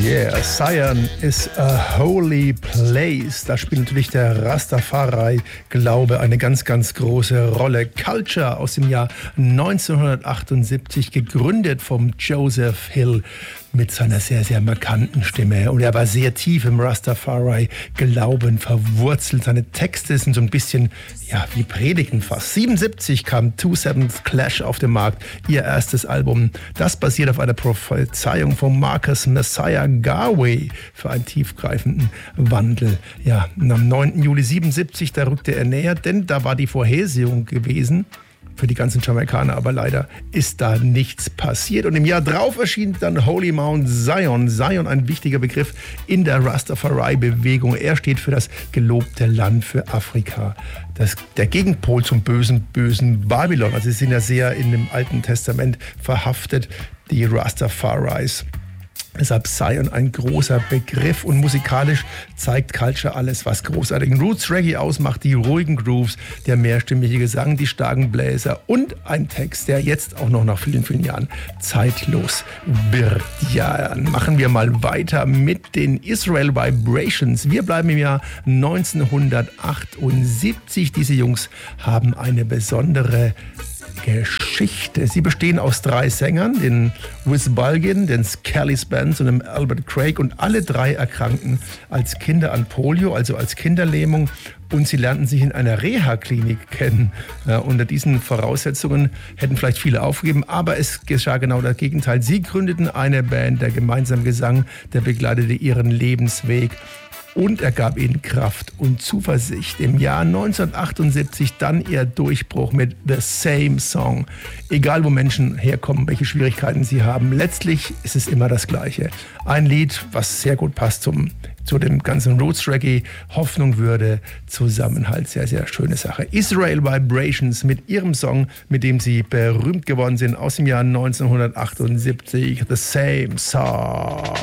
Yeah, Zion is a holy place. Da spielt natürlich der Rastafari-Glaube eine ganz, ganz große Rolle. Culture aus dem Jahr 1978, gegründet vom Joseph Hill mit seiner sehr, sehr markanten Stimme. Und er war sehr tief im Rastafari-Glauben verwurzelt. Seine Texte sind so ein bisschen, ja, wie Predigten fast. 77 kam 2/7 Clash auf den Markt, ihr erstes Album. Das basiert auf einer Prophezeiung von Marcus Messiah Garvey für einen tiefgreifenden Wandel. Ja, und am 9. Juli 77, da rückte er näher, denn da war die Vorhersehung gewesen für die ganzen Jamaikaner, aber leider ist da nichts passiert. Und im Jahr drauf erschien dann Holy Mount Zion. Zion, ein wichtiger Begriff in der Rastafari-Bewegung. Er steht für das gelobte Land, für Afrika. Der Gegenpol zum bösen Babylon. Also sie sind ja sehr in dem Alten Testament verhaftet, die Rastafaris. Deshalb Zion ein großer Begriff und musikalisch zeigt Culture alles, was großartigen Roots Reggae ausmacht, die ruhigen Grooves, der mehrstimmige Gesang, die starken Bläser und ein Text, der jetzt auch noch nach vielen, vielen Jahren zeitlos wird. Ja, dann machen wir mal weiter mit den Israel Vibrations. Wir bleiben im Jahr 1978. Diese Jungs haben eine besondere Geschichte. Sie bestehen aus 3 Sängern, den Wiz Bulgin, den Skelly Spence und dem Albert Craig, und alle 3 erkrankten als Kinder an Polio, also als Kinderlähmung, und sie lernten sich in einer Reha-Klinik kennen. Unter diesen Voraussetzungen hätten vielleicht viele aufgegeben, aber es geschah genau das Gegenteil. Sie gründeten eine Band, der gemeinsame Gesang, der begleitete ihren Lebensweg. Und er gab ihnen Kraft und Zuversicht. Im Jahr 1978 dann ihr Durchbruch mit The Same Song. Egal wo Menschen herkommen, welche Schwierigkeiten sie haben, letztlich ist es immer das Gleiche. Ein Lied, was sehr gut passt zu dem ganzen Roots Reggae, Hoffnung, Würde, Zusammenhalt. Sehr, sehr schöne Sache. Israel Vibrations mit ihrem Song, mit dem sie berühmt geworden sind, aus dem Jahr 1978. The Same Song.